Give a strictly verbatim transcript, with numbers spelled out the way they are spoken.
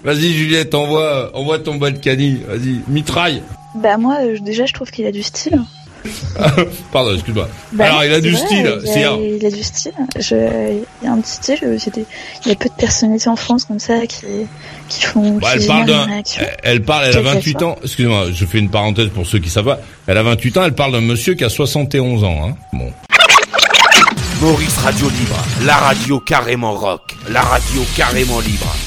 Vas-y Juliette, envoie, envoie ton Balkany. Vas-y, mitraille. Bah moi, euh, déjà, je trouve qu'il a du style. Pardon, excuse-moi. Bah, Alors, il a du vrai, style. Il a, C'est un... il a du style. Je, il y a un petit style. C'était, il y a peu de personnalités en France comme ça qui, qui font. Bah, qui elle parle d'un, réaction. elle parle, elle a Quelle vingt-huit qu'elle soit. ans. Excusez-moi, je fais une parenthèse pour ceux qui savent pas. Elle a vingt-huit ans, elle parle d'un monsieur qui a soixante et onze ans, hein. Bon. Maurice Radio Libre, la radio carrément rock, la radio carrément libre.